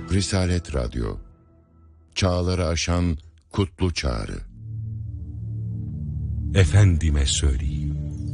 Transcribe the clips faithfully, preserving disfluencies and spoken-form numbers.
Risalet Radyo, çağları aşan kutlu çağrı. Efendime söyleyeyim.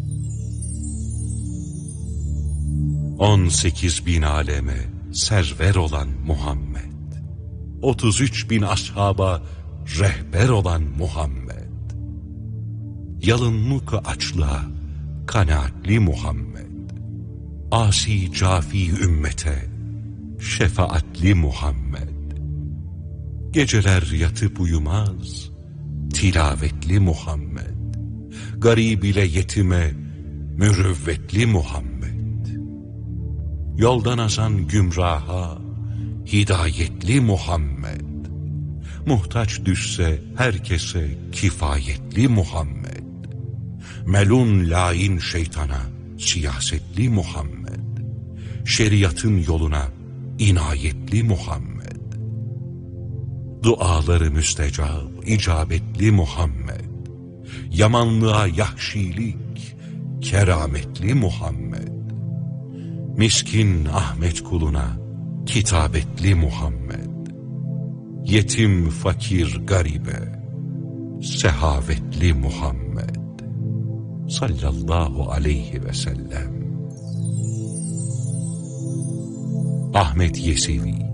On sekiz bin aleme server olan Muhammed, otuz üç bin ashaba rehber olan Muhammed, yalınlık açlığa kanaatli Muhammed, asi cafi ümmete şefaatli Muhammed, geceler yatıp uyumaz tilavetli Muhammed, garib ile yetime mürüvvetli Muhammed, yoldan azan gümraha hidayetli Muhammed, muhtaç düşse herkese kifayetli Muhammed, melun lain şeytana siyasetli Muhammed, şeriatın yoluna inayetli Muhammed, duaları müstecab icabetli Muhammed, yamanlığa yahşilik kerametli Muhammed, miskin Ahmet kuluna kitabetli Muhammed, yetim fakir garibe sehavetli Muhammed sallallahu aleyhi ve sellem. Ahmet Yesevi.